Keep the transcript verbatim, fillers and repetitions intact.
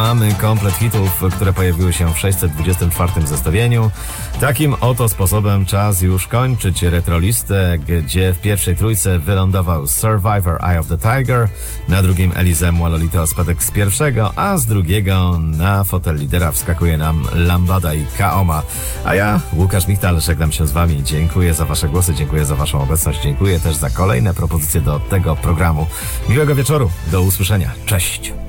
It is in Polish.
mamy komplet hitów, które pojawiły się w sześćset dwudziestym czwartym zestawieniu. Takim oto sposobem czas już kończyć retrolistę, gdzie w pierwszej trójce wylądował Survivor Eye of the Tiger, na drugim Elize Mualolito spadek z pierwszego, a z drugiego na fotel lidera wskakuje nam Lambada i Kaoma. A ja, Łukasz Michtal, żegnam się z wami. Dziękuję za wasze głosy, dziękuję za waszą obecność, dziękuję też za kolejne propozycje do tego programu. Miłego wieczoru, do usłyszenia. Cześć!